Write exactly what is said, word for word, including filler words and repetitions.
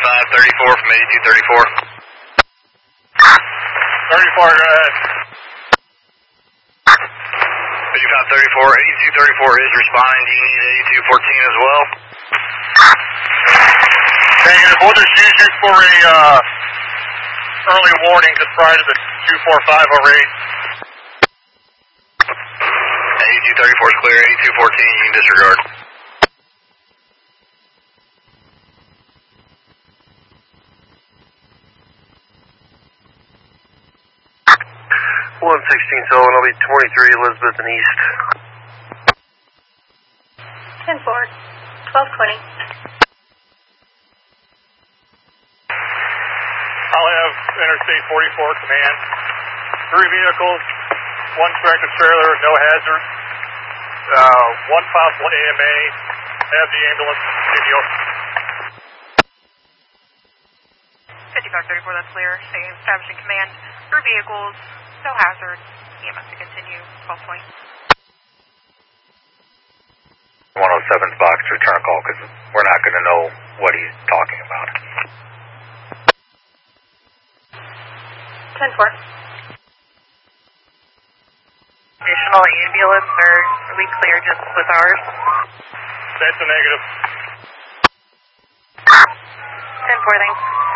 eighty-five thirty-four from eighty-two thirty-four. thirty-four, go ahead. eighty-five thirty-four, eighty-two thirty-four is responding. Do you need eighty-two fourteen as well? Negative. We'll just use you for a uh, early warning just prior to the two four five over eight. eighty-two thirty-four is clear. eighty-two fourteen, you can disregard. one sixteen Sullivan, I'll be twenty-three Elizabeth and East. ten four, twelve twenty. I'll have Interstate forty-four command. Three vehicles, one tractor trailer, no hazard. Uh, one pop, one A M A. Have the ambulance continue. fifty-five thirty-four, that's clear. Stay establishing command. Three vehicles, no hazard. E M S to continue. twelve twenty. one oh seven's box, return a call because we're not going to know what he's talking about. ten four. Additional ambulance, or are we clear just with ours? That's a negative. ten four, thanks.